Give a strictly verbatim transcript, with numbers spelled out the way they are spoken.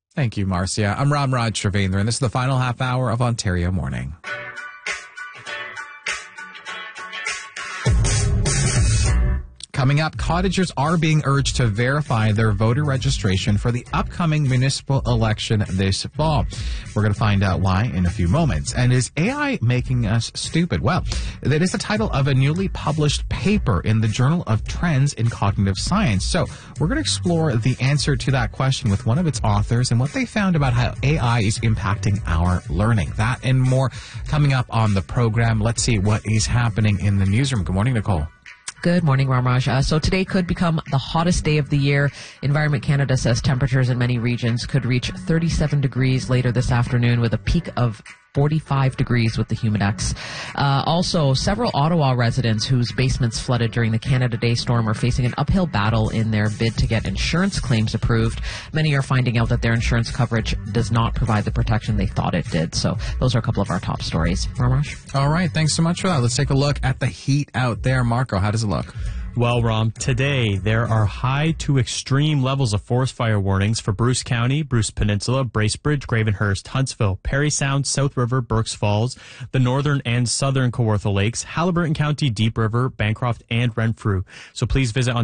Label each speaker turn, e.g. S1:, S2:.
S1: Thank you, Marcia. I'm Ram Raj Sravendra, and this is the final half hour of Ontario Morning. Coming up, cottagers are being urged to verify their voter registration for the upcoming municipal election this fall. We're going to find out why in a few moments. And is A I making us stupid? Well, that is the title of a newly published paper in the Journal of Trends in Cognitive Science. So we're going to explore the answer to that question with one of its authors and what they found about how A I is impacting our learning. That and more coming up on the program. Let's see what is happening in the newsroom. Good morning, Nicole.
S2: Good morning, Ramraj. Uh, so today could become the hottest day of the year. Environment Canada says temperatures in many regions could reach thirty-seven degrees later this afternoon with a peak of forty-five degrees with the Humidex. Uh, also, several Ottawa residents whose basements flooded during the Canada Day storm are facing an uphill battle in their bid to get insurance claims approved. Many are finding out that their insurance coverage does not provide the protection they thought it did. So those are a couple of our top stories. Ramraj?
S1: All right. Thanks so much for that. Let's take a look at the heat out there. Marco, how does it look?
S3: Well, Rom, today there are high to extreme levels of forest fire warnings for Bruce County, Bruce Peninsula, Bracebridge, Gravenhurst, Huntsville, Parry Sound, South River, Berks Falls, the northern and southern Kawartha Lakes, Haliburton County, Deep River, Bancroft, and Renfrew. So please visit on